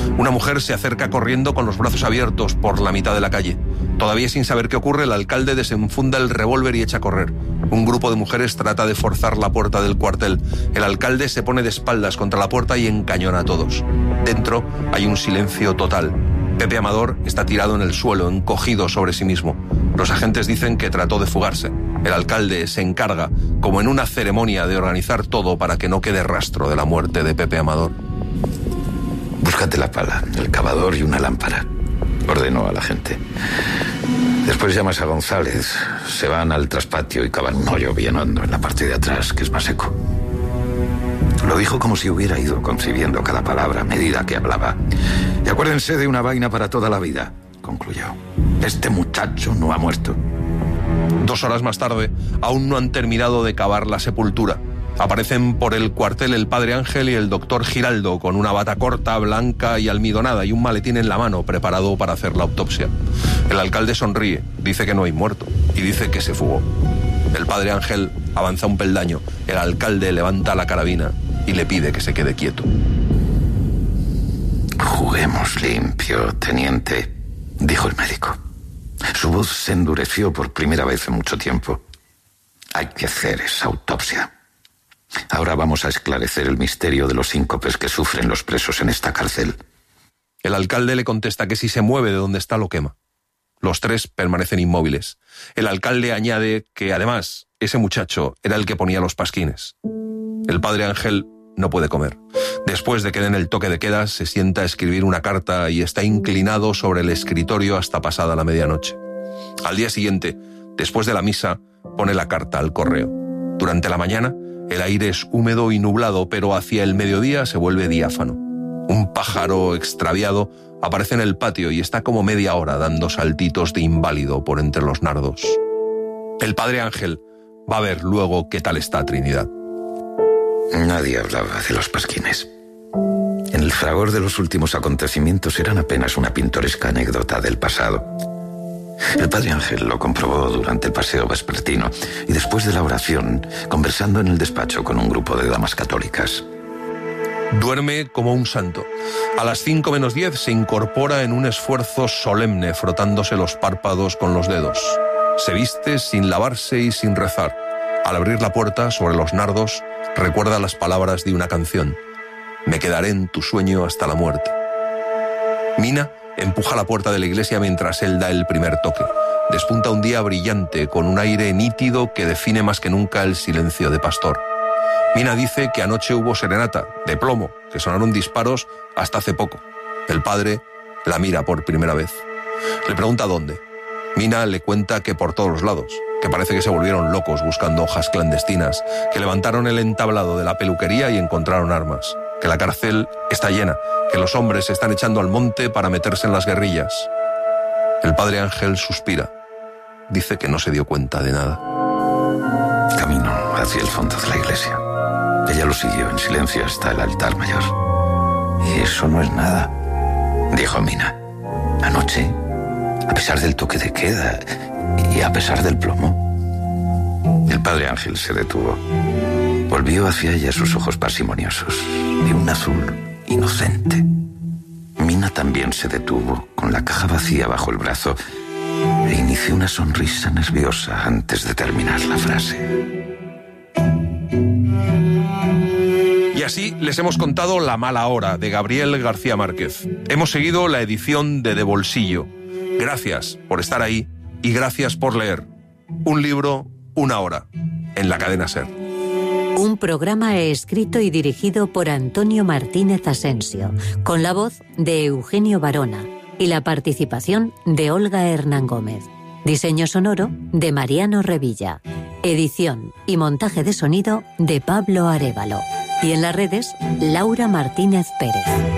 Una mujer se acerca corriendo con los brazos abiertos por la mitad de la calle. Todavía sin saber qué ocurre, el alcalde desenfunda el revólver y echa a correr. Un grupo de mujeres trata de forzar la puerta del cuartel. El alcalde se pone de espaldas contra la puerta y encañona a todos. Dentro hay un silencio total. Pepe Amador está tirado en el suelo, encogido sobre sí mismo. Los agentes dicen que trató de fugarse. El alcalde se encarga, como en una ceremonia, de organizar todo para que no quede rastro de la muerte de Pepe Amador. Búscate la pala, el cavador y una lámpara, ordenó a la gente. Después llamas a González. Se van al traspatio y cavan un hoyo bien hondo en la parte de atrás, que es más seco. Lo dijo como si hubiera ido concibiendo cada palabra a medida que hablaba. Y acuérdense de una vaina para toda la vida, concluyó. Este muchacho no ha muerto. 2 horas más tarde, aún no han terminado de cavar la sepultura. Aparecen por el cuartel el padre Ángel y el doctor Giraldo, con una bata corta, blanca y almidonada y un maletín en la mano preparado para hacer la autopsia. El alcalde sonríe, dice que no hay muerto y dice que se fugó. El padre Ángel avanza un peldaño, el alcalde levanta la carabina y le pide que se quede quieto. Juguemos limpio, teniente, dijo el médico. Su voz se endureció por primera vez en mucho tiempo. Hay que hacer esa autopsia. Ahora vamos a esclarecer el misterio de los síncopes que sufren los presos en esta cárcel. El alcalde le contesta que si se mueve de donde está lo quema. Los 3 permanecen inmóviles. El alcalde añade que, además, ese muchacho era el que ponía los pasquines. El padre Ángel no puede comer. Después de que den el toque de queda, se sienta a escribir una carta y está inclinado sobre el escritorio hasta pasada la medianoche. Al día siguiente, después de la misa, pone la carta al correo. Durante la mañana, el aire es húmedo y nublado, pero hacia el mediodía se vuelve diáfano. Un pájaro extraviado aparece en el patio y está como media hora dando saltitos de inválido por entre los nardos. El padre Ángel va a ver luego qué tal está Trinidad. Nadie hablaba de los pasquines. En el fragor de los últimos acontecimientos eran apenas una pintoresca anécdota del pasado. El padre Ángel lo comprobó durante el paseo vespertino y después de la oración, conversando en el despacho con un grupo de damas católicas. Duerme como un santo. A las 5 menos 10 se incorpora en un esfuerzo solemne, frotándose los párpados con los dedos. Se viste sin lavarse y sin rezar. Al abrir la puerta, sobre los nardos, recuerda las palabras de una canción. Me quedaré en tu sueño hasta la muerte. Mina empuja la puerta de la iglesia mientras él da el primer toque. Despunta un día brillante, con un aire nítido que define más que nunca el silencio de pastor. Mina dice que anoche hubo serenata, de plomo, que sonaron disparos hasta hace poco. El padre la mira por primera vez. Le pregunta dónde. Mina le cuenta que por todos los lados, que parece que se volvieron locos buscando hojas clandestinas, que levantaron el entablado de la peluquería y encontraron armas, que la cárcel está llena, que los hombres se están echando al monte para meterse en las guerrillas. El padre Ángel suspira. Dice que no se dio cuenta de nada. Camino hacia el fondo de la iglesia. Ella lo siguió en silencio hasta el altar mayor. Eso no es nada, dijo Mina. Anoche, a pesar del toque de queda y a pesar del plomo. El padre Ángel se detuvo. Volvió hacia ella sus ojos parsimoniosos, de un azul inocente. Mina también se detuvo, con la caja vacía bajo el brazo, e inició una sonrisa nerviosa antes de terminar la frase. Y así les hemos contado La mala hora, de Gabriel García Márquez. Hemos seguido la edición de Bolsillo. Gracias por estar ahí y gracias por leer. Un libro, una hora, en la cadena SER. Un programa escrito y dirigido por Antonio Martínez Asensio, con la voz de Eugenio Barona y la participación de Olga Hernán Gómez. Diseño sonoro de Mariano Revilla. Edición y montaje de sonido de Pablo Arévalo. Y en las redes, Laura Martínez Pérez.